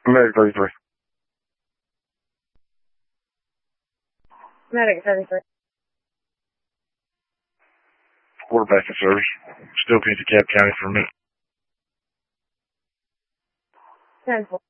Medic 33. Medic 33. Quarterback in service. Still DeKalb County for a minute. 10-4.